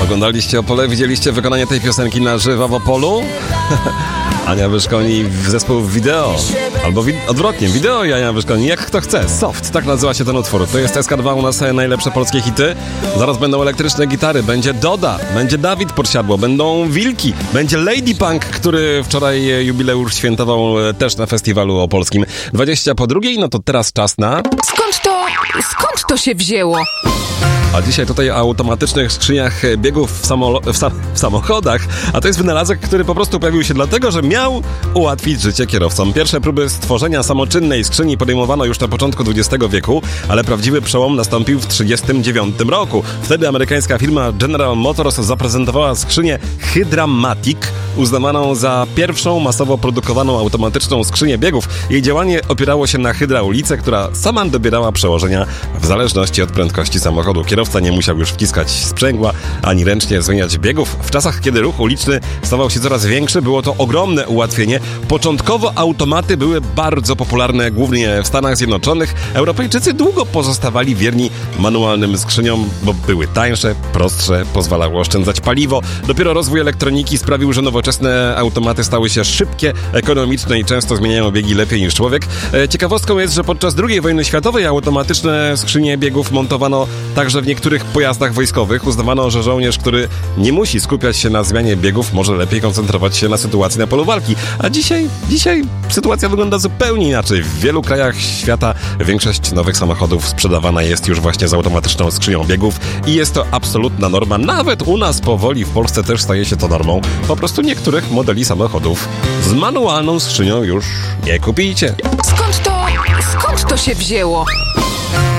Oglądaliście Opole? Widzieliście wykonanie tej piosenki na żywo w Opolu? Ania Wyszkoni w zespół Wideo. Albo odwrotnie, Wideo i Ania Wyszkoni, jak kto chce. Soft, tak nazywa się ten utwór. To jest SK2, u nas najlepsze polskie hity. Zaraz będą elektryczne gitary, będzie Doda, będzie Dawid Podsiadło, będą Wilki, będzie Lady Punk, który wczoraj jubileusz świętował też na festiwalu opolskim. 20:02, no to teraz czas na... Skąd to się wzięło? A dzisiaj tutaj o automatycznych skrzyniach biegów w samochodach, a to jest wynalazek, który po prostu pojawił się dlatego, że miał ułatwić życie kierowcom. Pierwsze próby stworzenia samoczynnej skrzyni podejmowano już na początku XX wieku, ale prawdziwy przełom nastąpił w 1939 roku. Wtedy amerykańska firma General Motors zaprezentowała skrzynię Hydramatic, uznawaną za pierwszą masowo produkowaną automatyczną skrzynię biegów. Jej działanie opierało się na hydraulice, która sama dobierała przełożenia w zależności od prędkości samochodu. Kierowca nie musiał już wciskać sprzęgła, ani ręcznie zmieniać biegów. W czasach, kiedy ruch uliczny stawał się coraz większy, było to ogromne ułatwienie. Początkowo automaty były bardzo popularne, głównie w Stanach Zjednoczonych. Europejczycy długo pozostawali wierni manualnym skrzyniom, bo były tańsze, prostsze, pozwalały oszczędzać paliwo. Dopiero rozwój elektroniki sprawił, że nowoczesne automaty stały się szybkie, ekonomiczne i często zmieniają biegi lepiej niż człowiek. Ciekawostką jest, że podczas II wojny światowej automatyczne skrzynie biegów montowano także w niektórych pojazdach wojskowych. Uznawano, że żołnierz, który nie musi skupiać się na zmianie biegów, może lepiej koncentrować się na sytuacji na polu walki. A dzisiaj sytuacja wygląda zupełnie inaczej. W wielu krajach świata większość nowych samochodów sprzedawana jest już właśnie z automatyczną skrzynią biegów i jest to absolutna norma. Nawet u nas powoli w Polsce też staje się to normą. Po prostu niektórych modeli samochodów z manualną skrzynią już nie kupicie. Skąd to się wzięło?